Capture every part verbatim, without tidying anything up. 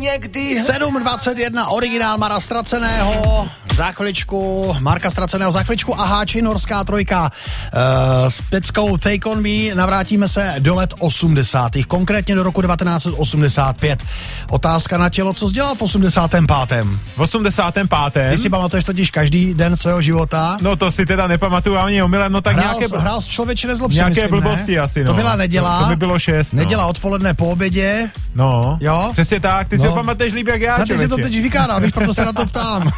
někdy. sedm dvacet jedna originál Mara Ztraceného. Za chviličku, Marka Ztraceného, za chviličku Aháči, norská trojka uh, s peckou Take On Me. Navrátíme se do let osmdesátých, konkrétně do roku devatenáct set osmdesát pět. Otázka na tělo, co jsi dělal v osmdesátém pátém V osmdesátém pátém Ty si pamatuješ totiž každý den svého života? No to si teda nepamatuju ani omylem, no tak hrál, nějaké... Hrál člověče nezlob si, nějaké myslím, blbosti ne? asi, no. To byla neděla. To, to by bylo šest, no. Neděla odpoledne po obědě. No, jo? Přesně tak, ty no. si ho pamatuješ líp jak já, no, ty člověče. si to teď vykádal, víš, proto se na to ptám.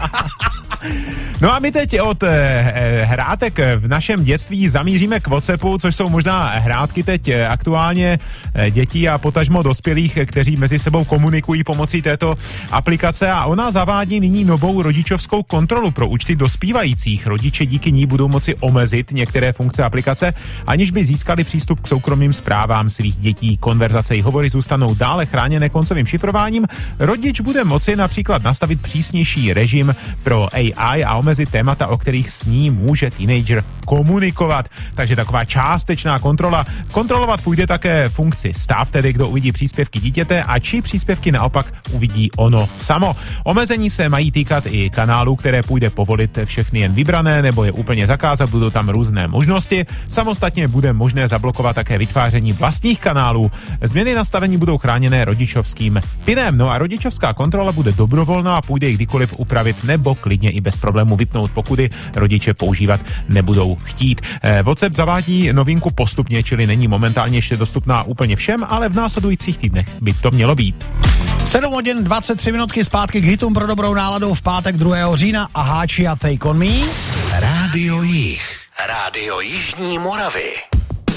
No a my teď od eh, hrátek v našem dětství zamíříme k WhatsAppu, což jsou možná hrátky teď aktuálně eh, dětí a potažmo dospělých, kteří mezi sebou komunikují pomocí této aplikace, a ona zavádí nyní novou rodičovskou kontrolu pro účty dospívajících. Rodiče díky ní budou moci omezit některé funkce aplikace, aniž by získali přístup k soukromým zprávám svých dětí. Konverzace i hovory zůstanou dále chráněné koncovým šifrováním. Rodič bude moci například nastavit přísnější režim pro A I a omezit témata, o kterých s ní může teenager komunikovat. Takže taková částečná kontrola. Kontrolovat půjde také funkci stav, tedy kdo uvidí příspěvky dítěte a či příspěvky naopak uvidí ono samo. Omezení se mají týkat i kanálů, které půjde povolit všechny jen vybrané nebo je úplně zakázat, budou tam různé možnosti. Samostatně bude možné zablokovat také vytváření vlastních kanálů. Změny nastavení budou chráněné rodičovským pinem. No a rodičovská kontrola bude dobrovolná a půjde ji kdykoliv upravit nebo klidně i bez problému vypnout, pokud ji rodiče používat nebudou chtít. Eh, WhatsApp zavádí novinku postupně, čili není momentálně ještě dostupná úplně všem, ale v následujících týdnech by to mělo být. sedm hodin dvacet tři minutky zpátky k hitům pro dobrou náladu v pátek druhého října. Aháči a Take On Me. Rádio Jih. Rádio Jižní Moravy.